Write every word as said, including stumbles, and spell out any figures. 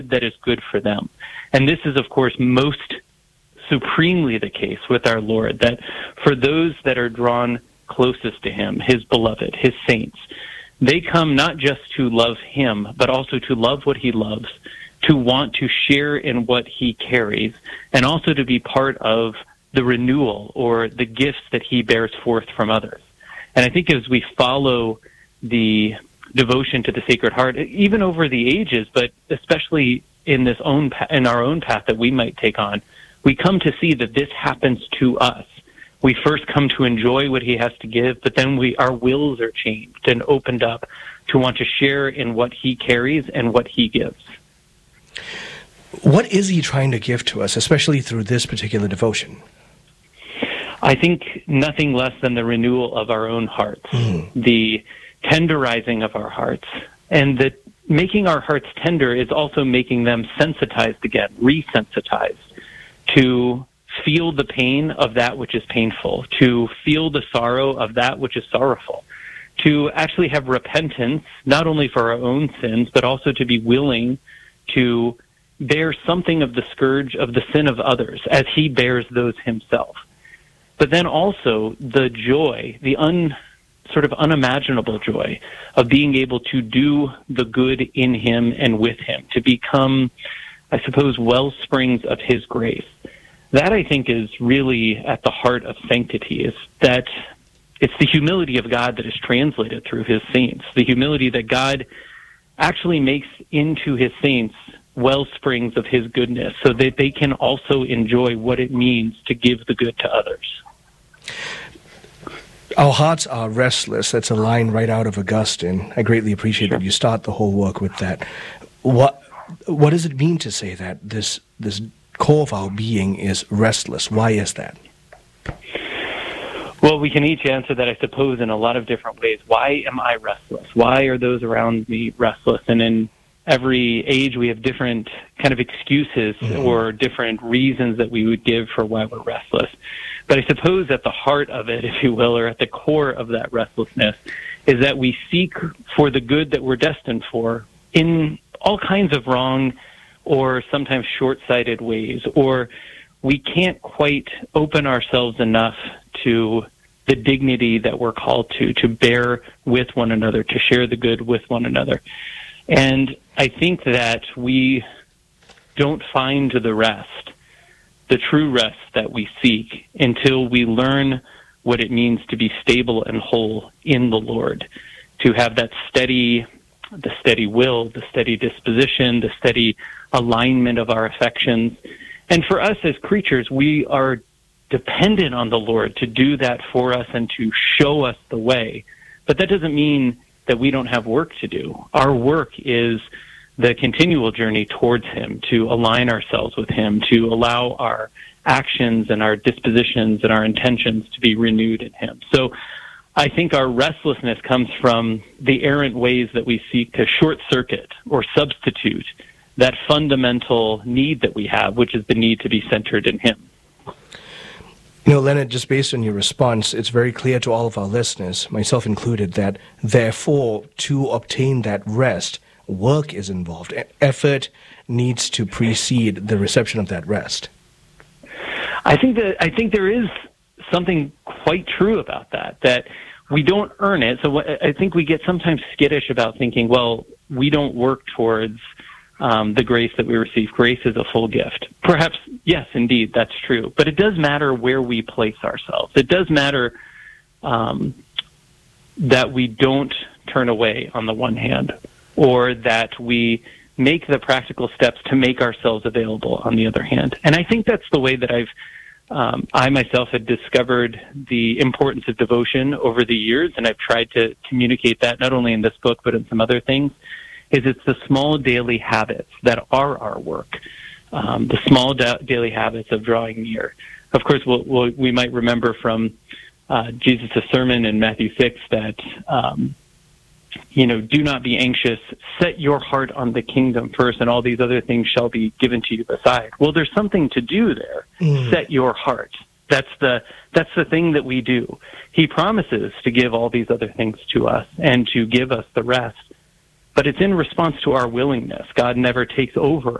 that is good for them. And this is, of course, most supremely the case with our Lord, that for those that are drawn closest to him, his beloved, his saints, they come not just to love him, but also to love what he loves, to want to share in what he carries, and also to be part of the renewal or the gifts that he bears forth from others. And I think as we follow the devotion to the Sacred Heart, even over the ages, but especially in this own in our own path that we might take on, we come to see that this happens to us. We first come to enjoy what he has to give, but then we our wills are changed and opened up to want to share in what he carries and what he gives. What is he trying to give to us, especially through this particular devotion? I think nothing less than the renewal of our own hearts, mm. the tenderizing of our hearts, and that making our hearts tender is also making them sensitized again, resensitized to feel the pain of that which is painful, to feel the sorrow of that which is sorrowful, to actually have repentance, not only for our own sins, but also to be willing to bear something of the scourge of the sin of others as he bears those himself. But then also the joy, the un, sort of unimaginable joy of being able to do the good in him and with him, to become, I suppose, well springs of his grace. That, I think, is really at the heart of sanctity, is that it's the humility of God that is translated through his saints, the humility that God actually makes into his saints well springs of his goodness so that they can also enjoy what it means to give the good to others. Our hearts are restless. That's a line right out of Augustine. I greatly appreciate Sure. that you start the whole work with that. What what does it mean to say that this this core of our being is restless? Why is that? Well, we can each answer that, I suppose, in a lot of different ways. Why am I restless? Why are those around me restless? And in every age, we have different kind of excuses mm-hmm. or different reasons that we would give for why we're restless. But I suppose at the heart of it, if you will, or at the core of that restlessness, is that we seek for the good that we're destined for in all kinds of wrong or sometimes short-sighted ways, or we can't quite open ourselves enough to the dignity that we're called to, to bear with one another, to share the good with one another. And I think that we don't find the rest, the true rest that we seek, until we learn what it means to be stable and whole in the Lord, to have that steady, the steady will, the steady disposition, the steady alignment of our affections. And for us as creatures, we are dependent on the Lord to do that for us and to show us the way. But that doesn't mean that we don't have work to do. Our work is the continual journey towards him, to align ourselves with him, to allow our actions and our dispositions and our intentions to be renewed in him. So I think our restlessness comes from the errant ways that we seek to short-circuit or substitute that fundamental need that we have, which is the need to be centered in him. You know, Leonard, just based on your response, it's very clear to all of our listeners, myself included, that therefore, to obtain that rest, work is involved. Effort needs to precede the reception of that rest. I think that I think there is something quite true about that, that we don't earn it. So I think we get sometimes skittish about thinking, well, we don't work towards um, the grace that we receive. Grace is a full gift. Perhaps, yes, indeed, that's true. But it does matter where we place ourselves. It does matter um, that we don't turn away on the one hand, or that we make the practical steps to make ourselves available on the other hand. And I think that's the way that I've, um, I myself had discovered the importance of devotion over the years, and I've tried to communicate that not only in this book, but in some other things, is it's the small daily habits that are our work, um, the small da- daily habits of drawing near. Of course, we'll, we'll, we might remember from uh, Jesus' sermon in Matthew six that, um, you know, do not be anxious, set your heart on the kingdom first, and all these other things shall be given to you beside. Well, there's something to do there. Mm. Set your heart. That's the that's the thing that we do. He promises to give all these other things to us and to give us the rest. but it's in response to our willingness. God never takes over